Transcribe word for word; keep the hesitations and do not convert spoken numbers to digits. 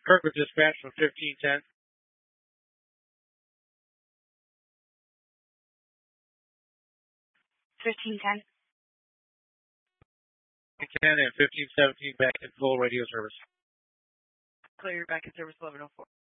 Kirk with dispatch from fifteen ten. fifteen ten. ten and fifteen seventeen back in full radio service. Clear, back in service eleven oh four.